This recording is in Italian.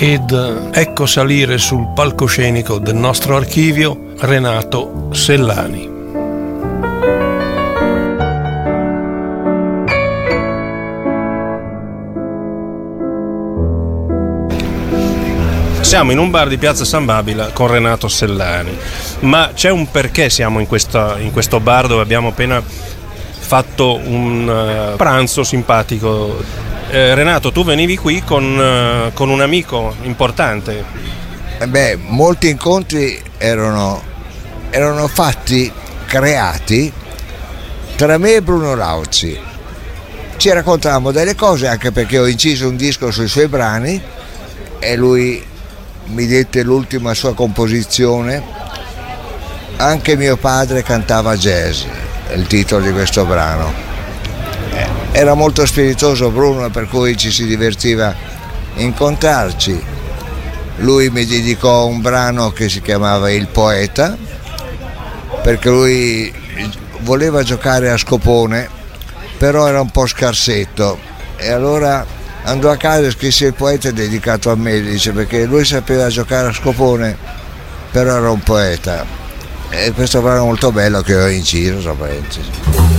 ed ecco salire sul palcoscenico del nostro archivio Renato Sellani. Siamo in un bar di Piazza San Babila con Renato Sellani, ma c'è un perché siamo in questo bar dove abbiamo appena fatto un pranzo simpatico. Renato, tu venivi qui con un amico importante. Molti incontri erano fatti, creati tra me e Bruno Lauzi. Ci raccontavamo delle cose, anche perché ho inciso un disco sui suoi brani e lui mi dette l'ultima sua composizione. Anche mio padre cantava jazz, è il titolo di questo brano. Era molto spiritoso Bruno, per cui ci si divertiva incontrarci. Lui mi dedicò un brano che si chiamava Il Poeta, perché lui voleva giocare a scopone, però era un po' scarsetto, e allora andò a casa e scrisse Il Poeta dedicato a me, dice, perché lui sapeva giocare a scopone, però era un poeta. E questo brano molto bello che ho inciso, tra parentesi.